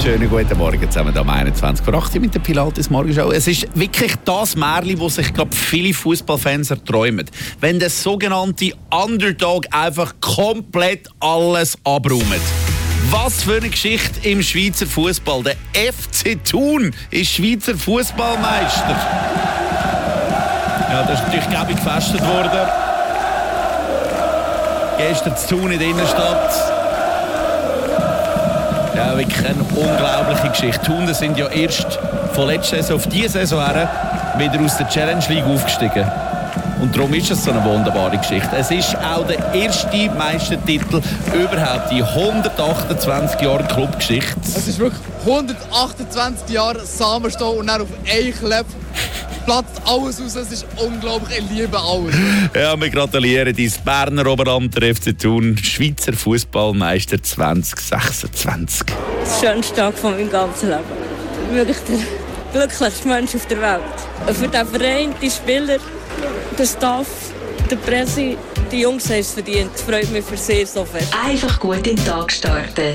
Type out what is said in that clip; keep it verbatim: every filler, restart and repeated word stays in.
Schönen guten Morgen zusammen am einundzwanzig Uhr achtzehn mit der Pilates Morgenshow. Es ist wirklich das Märchen, das sich glaub, viele Fußballfans erträumen. Wenn der sogenannte Underdog einfach komplett alles abräumt. Was für eine Geschichte im Schweizer Fußball. Der F C Thun ist Schweizer Fußballmeister. Ja, das ist natürlich gäbig gefestet worden. Gestern zu Thun in der Innenstadt. Ja, wirklich eine unglaubliche Geschichte. Thun sind ja erst von letzter Saison auf diese Saison her wieder aus der Challenge League aufgestiegen. Und darum ist es so eine wunderbare Geschichte. Es ist auch der erste Meistertitel überhaupt in hundertachtundzwanzig Jahren Clubgeschichte. Es ist wirklich hundertachtundzwanzig Jahre Samenstall und dann auf einen Klepp platzt alles aus. Es ist unglaublich, ich liebe alles. Ja, wir gratulieren ins Berner Oberland, der F C Thun, Schweizer Fußballmeister zwanzig sechsundzwanzig. Das schönste Tag von meinem ganzen Leben. Wirklich der glücklichste Mensch auf der Welt. Für den Verein, die Spieler, der Staff, der Presse, die Jungs haben es verdient. Das freut mich für sehr so fest. Einfach gut in den Tag starten.